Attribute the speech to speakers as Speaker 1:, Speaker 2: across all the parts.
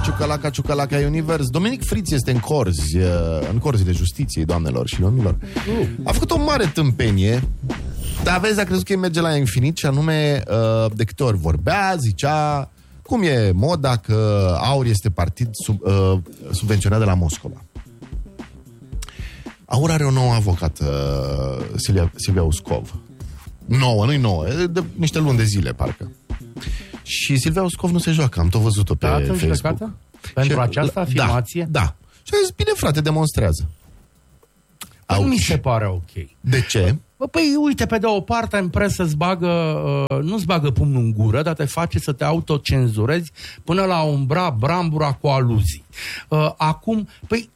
Speaker 1: Ciucălaca Univers. Dominic Friț este în corzile justiției, doamnelor și domnilor. A făcut o mare tâmpenie, dar vezi, a crezut că îi merge la infinit și anume, de câte ori vorbea, zicea cum e moda că AUR este partid subvenționat de la Moscova. AUR are o nouă avocată, Silvia Uscov. Nu-i nouă, de niște luni de zile, parcă. Și Silvia Uscov nu se joacă, am tot văzut-o pe Facebook.
Speaker 2: Pentru această afirmație?
Speaker 1: Da. Și a zis, bine frate, demonstrează.
Speaker 2: Nu mi se pare ok.
Speaker 1: De ce?
Speaker 2: Păi uite, pe de o parte în presă nu-ți bagă pumnul în gură, dar te face să te autocenzurezi până la umbra brambura cu aluzii. Acum,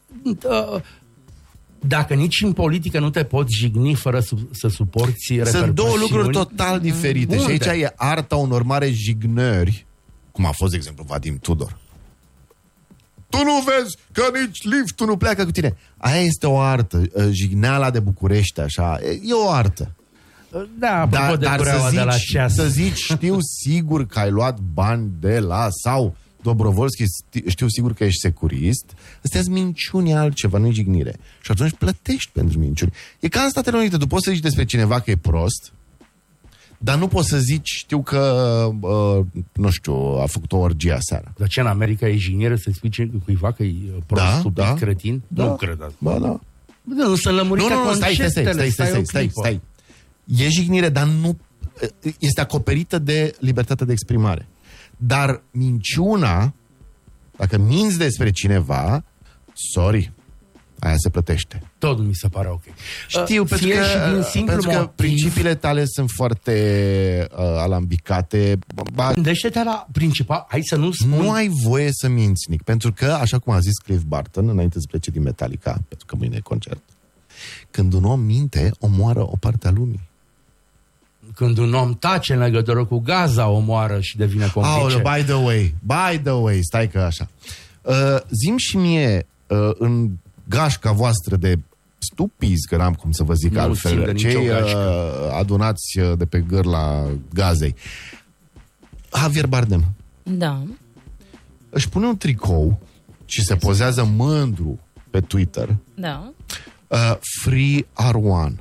Speaker 2: dacă nici în politică nu te poți jigni fără să suporți repercusiuni...
Speaker 1: Sunt două lucruri total diferite. Unde? Și aici e arta unor mari jignări, cum a fost, de exemplu, Vadim Tudor. Tu nu vezi că nici liftul nu pleacă cu tine. Aia este o artă. Jigneala de București, așa. E o artă.
Speaker 2: Da, dar
Speaker 1: să zici, știu sigur că ai luat bani de la... Sau Dobrovolski, știu sigur că ești securist. Astea-s minciuni, altceva, nu-i jignire. Și atunci plătești pentru minciuni. E ca în Statele Unite. Tu poți să zici despre cineva că e prost, dar nu poți să zici, știu că, nu știu, a făcut o orgie aseară.
Speaker 2: Dar ce, în America e jignire să explice cuiva că e prost, stupid, cretin?
Speaker 1: Da.
Speaker 2: Nu cred asta.
Speaker 1: Ba, da.
Speaker 2: Nu, să lămuriți conceptele.
Speaker 1: Stai. E jignire, dar nu este acoperită de libertatea de exprimare. Dar minciuna, dacă minți despre cineva, sorry, aia se plătește.
Speaker 2: Tot nu mi se pare ok.
Speaker 1: Știu, pentru că principiile tale sunt foarte alambicate.
Speaker 2: Gândește-te la principal. Hai să nu spun.
Speaker 1: Nu ai voie să minți, Nick, pentru că, așa cum a zis Cliff Barton, înainte să plece din Metallica, pentru că mâine e concert, când un om minte, omoară o parte a lumii.
Speaker 2: Când un om tace în legătură cu Gaza, omoară și devine complice.
Speaker 1: Aoleu, by the way, stai că așa. Zi-mi și mie, în gașca voastră de stupizi, că n-am cum să vă zic
Speaker 2: nu
Speaker 1: altfel, cei adunați de pe gârla Gazei. Javier Bardem.
Speaker 3: Da.
Speaker 1: Își pune un tricou și se pozează mândru pe Twitter.
Speaker 3: Da.
Speaker 1: Free Arwan.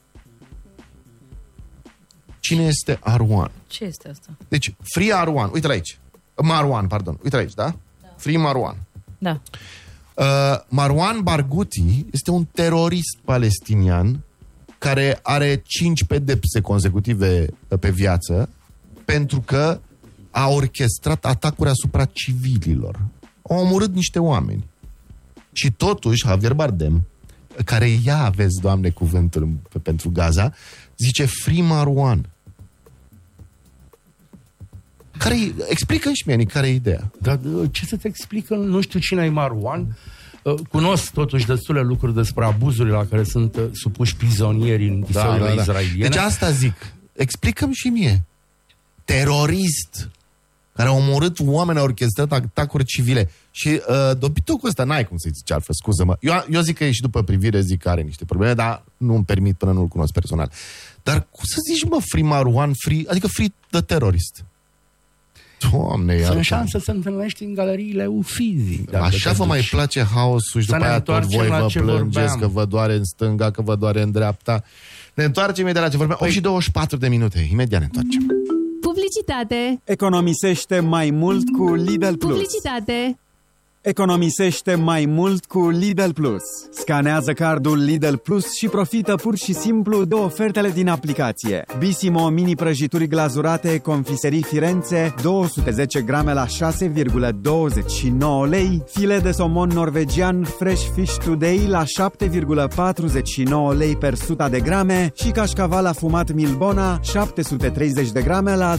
Speaker 1: Cine este Arwan?
Speaker 3: Ce este asta?
Speaker 1: Deci, Free Arwan, uite-l aici. Marwan, pardon. Uite-l aici, da? Free Marwan.
Speaker 3: Da.
Speaker 1: Marwan Barghouti este un terorist palestinian care are 5 pedepse consecutive pe viață pentru că a orchestrat atacuri asupra civililor. Au omorât niște oameni. Și totuși, Javier Bardem, care vezi, Doamne, cuvântul pentru Gaza, zice Free Marwan. Explică-mi și mie, care e ideea?
Speaker 2: Dar ce să te explică? Nu știu cine e Marwan. Cunosc totuși destule lucruri despre abuzurile la care sunt supuși prizonierii în închisorile israeliene.
Speaker 1: Deci asta zic. Explică-mi și mie. Terorist care a omorât oameni, a orchestrat atacuri civile. Și dobitocul ăsta, n-ai cum să-i zici altfel, scuză-mă. Eu zic că e și după privire, zic că are niște probleme, dar nu-mi permit până nu-l cunosc personal. Dar cum să zici, mă, Free Marwan, adică Free the Terrorist? Doamne,
Speaker 2: sunt șanse să se întâlnești în galeriile Uffizi.
Speaker 1: Așa vă mai place haosul și după aia tot voi vă plângeți că vă doare în stânga, că vă doare în dreapta. Ne întoarcem imediat la ce vorbeam. 8 și 24 de minute. Imediat ne întoarcem.
Speaker 4: Publicitate.
Speaker 5: Economisește mai mult cu Lidl Plus.
Speaker 4: Publicitate.
Speaker 5: Economisește mai mult cu Lidl Plus. Scanează cardul Lidl Plus și profită pur și simplu de ofertele din aplicație. Bissimo mini prăjituri glazurate Confiserii Firenze 210 grame la 6,29 lei, filet de somon norvegian Fresh Fish Today la 7,49 lei per 100 de grame și cașcaval afumat Milbona 730 de grame la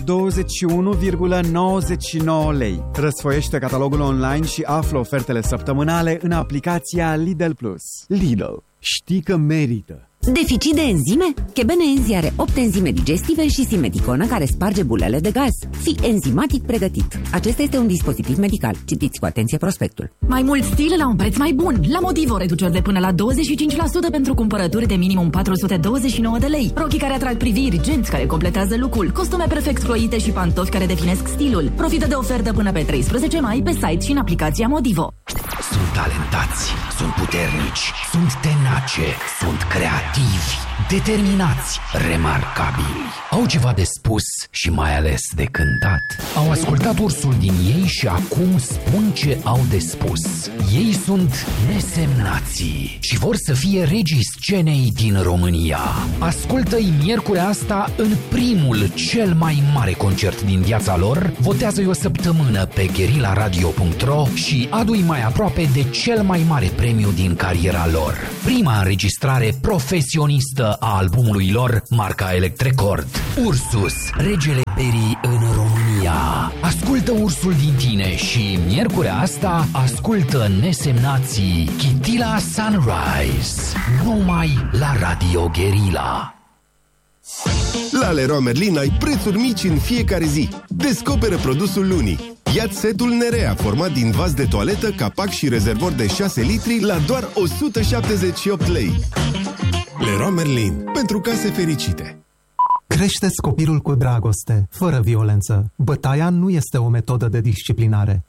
Speaker 5: 21,99 lei. Răsfoiește catalogul online și află ofertele săptămânale în aplicația Lidl Plus. Lidl. Știi că merită!
Speaker 3: Deficit de enzime? Chebeneenzi are 8 enzime digestive și simeticonă care sparge bulele de gaz. Fii enzimatic pregătit. Acesta este un dispozitiv medical. Citiți cu atenție prospectul.
Speaker 6: Mai mult stil la un preț mai bun. La Motivo, reduceri de până la 25% pentru cumpărături de minimum 429 de lei. Rochii care atrag priviri, genți care completează look-ul, costume perfect croite și pantofi care definesc stilul. Profită de ofertă până pe 13 mai pe site și în aplicația Motivo.
Speaker 7: Sunt talentați, sunt puternici, sunt tenace, sunt creativi, determinați, remarcabili. Au ceva de spus și mai ales de cântat. Au ascultat ursul din ei și acum spun ce au de spus. Ei sunt nesemnații și vor să fie regii scenei din România. Ascultă-i miercurea asta în primul, cel mai mare concert din viața lor. Votează-i o săptămână pe guerillaradio.ro și adu-i mai aproape de cel mai mare premiu din cariera lor. Prima înregistrare profesionistă a albumului lor, marca Electrecord. Ursus, regele berii în România. Ascultă ursul din tine și miercurea asta ascultă nesemnații Chitila Sunrise. Numai la Radio Guerilla.
Speaker 8: La Leroy Merlin ai prețuri mici în fiecare zi. Descoperă produsul lunii. Ia-ți setul Nerea format din vas de toaletă, capac și rezervor de 6 litri la doar 178 lei. Leroy Merlin. Pentru case fericite.
Speaker 9: Creșteți copilul cu dragoste, fără violență. Bătaia nu este o metodă de disciplinare.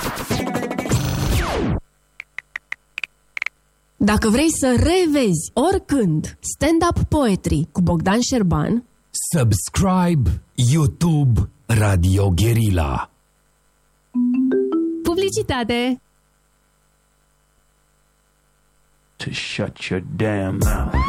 Speaker 4: Dacă vrei să revezi oricând stand-up poetry cu Bogdan Șerban,
Speaker 7: Subscribe YouTube Radio Guerilla.
Speaker 4: publicitate.
Speaker 10: To shut your damn mouth.